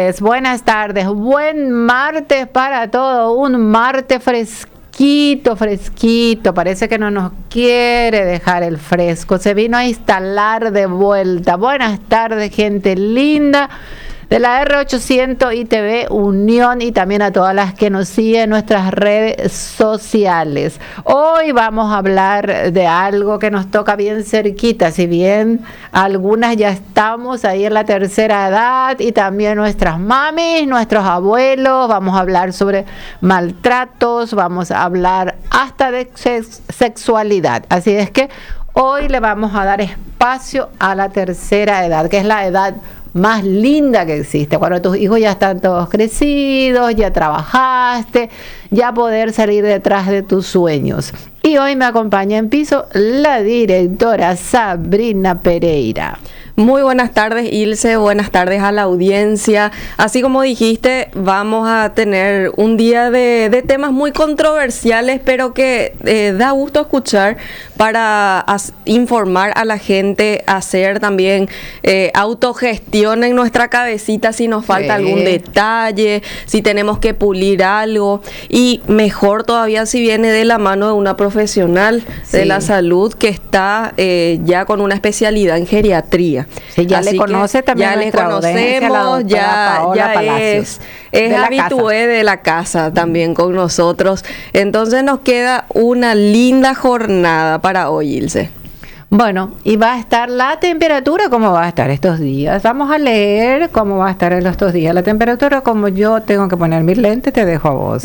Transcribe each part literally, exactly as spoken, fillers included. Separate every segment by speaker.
Speaker 1: tardes, buenas tardes, buen martes para todos, un martes fresquito, fresquito, parece que no nos quiere dejar el fresco, se vino a instalar de vuelta. Buenas tardes, gente linda de la R ochocientos I T V Unión y también a todas las que nos siguen en nuestras redes sociales. Hoy vamos a hablar de algo que nos toca bien cerquita, si bien algunas ya estamos ahí en la tercera edad y también nuestras mamis, nuestros abuelos. Vamos a hablar sobre maltratos, vamos a hablar hasta de sex- sexualidad. Así es que hoy le vamos a dar espacio a la tercera edad, que es la edad más linda que existe, cuando tus hijos ya están todos crecidos, ya trabajaste, ya poder salir detrás de tus sueños. Y hoy me acompaña en piso la directora Sabrina Pereira.
Speaker 2: Muy buenas tardes, Ilse, buenas tardes a la audiencia. Así como dijiste, vamos a tener un día de, de temas muy controversiales, pero que eh, da gusto escuchar para as, informar a la gente, hacer también eh, autogestión en nuestra cabecita si nos falta sí. algún detalle, si tenemos que pulir algo, y mejor todavía si viene de la mano de una profesional sí. de la salud que está eh, ya con una especialidad en geriatría.
Speaker 1: Sí, ya Así le conoce también
Speaker 2: ya le conocemos, ya, ya es, es habitué de la casa también con nosotros. Entonces nos queda una linda jornada para hoy, Ilse.
Speaker 1: Bueno, y va a estar la temperatura, ¿cómo va a estar estos días? Vamos a leer cómo va a estar en estos días. La temperatura, como yo tengo que poner mis lentes, te dejo a vos.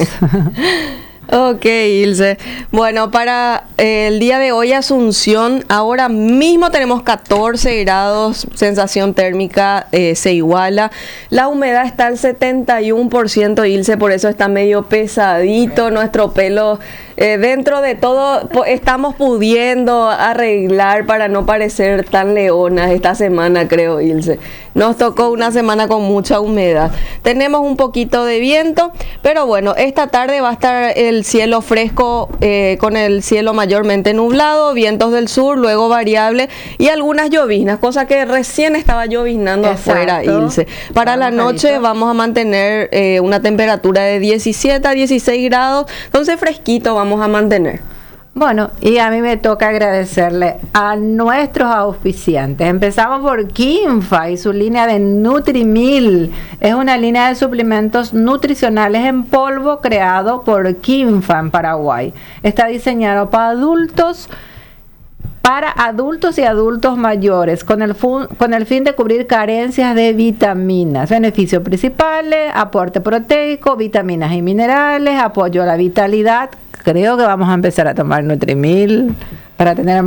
Speaker 2: Ok, Ilse. Bueno, para eh, el día de hoy, Asunción, ahora mismo tenemos catorce grados, sensación térmica eh, se iguala. La humedad está al setenta y uno por ciento, Ilse, por eso está medio pesadito nuestro pelo. Eh, dentro de todo, po, estamos pudiendo arreglar para no parecer tan leonas esta semana, creo, Ilse. Nos tocó una semana con mucha humedad. Tenemos un poquito de viento, pero bueno, esta tarde va a estar el cielo fresco eh, con el cielo mayormente nublado, vientos del sur, luego variable y algunas lloviznas, cosa que recién estaba lloviznando Exacto. afuera, Ilse. Para vamos la noche carito. Vamos a mantener eh, una temperatura de diecisiete a dieciséis grados, entonces fresquito vamos a mantener.
Speaker 1: Bueno, y a mí me toca agradecerle a nuestros auspiciantes. Empezamos por Kinfa y su línea de Nutrimil. Es una línea de suplementos nutricionales en polvo creado por Kinfa en Paraguay. Está diseñado para adultos, para adultos y adultos mayores, con el, fun, con el fin de cubrir carencias de vitaminas. Beneficios principales: aporte proteico, vitaminas y minerales, apoyo a la vitalidad. Creo que vamos a empezar a tomar Nutrimil para tener